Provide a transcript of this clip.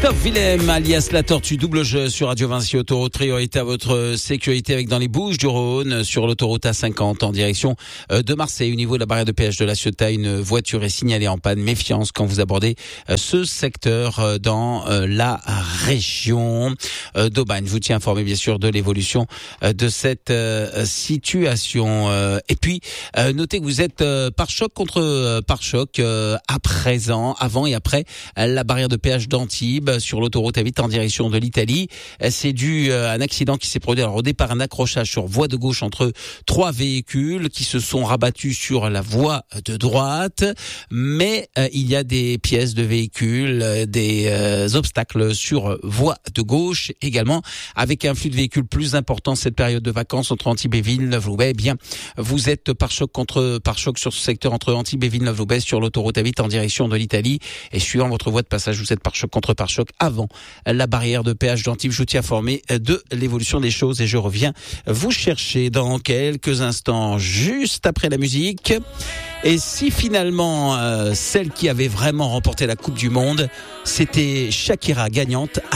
Christophe Willem, alias La Tortue, double jeu sur Radio Vinci Autoroute, priorité à votre sécurité avec dans les Bouches-du-Rhône, sur l'autoroute A50 en direction de Marseille. Au niveau de la barrière de péage de La Ciotat, une voiture est signalée en panne. Méfiance quand vous abordez ce secteur dans la région d'Aubagne. Je vous tiens informé bien sûr de l'évolution de cette situation. Et puis, notez que vous êtes pare-choc contre pare-choc à présent, avant et après la barrière de péage d'Antibes sur l'autoroute A8 en direction de l'Italie. C'est dû à un accident qui s'est produit. Alors au départ, un accrochage sur voie de gauche entre trois véhicules qui se sont rabattus sur la voie de droite, mais il y a des pièces de véhicules, des obstacles sur voie de gauche également, avec un flux de véhicules plus important cette période de vacances entre Antibes et Villeneuve-Loubet. Eh bien, vous êtes pare-choc contre pare-choc sur ce secteur entre Antibes et Villeneuve-Loubet sur l'autoroute A8 en direction de l'Italie, et suivant votre voie de passage, vous êtes pare-choc contre pare-choc avant la barrière de péage d'Antibes. Je vous tiens informé de l'évolution des choses et je reviens vous chercher dans quelques instants, juste après la musique. Et si finalement celle qui avait vraiment remporté la Coupe du Monde, c'était Shakira gagnante.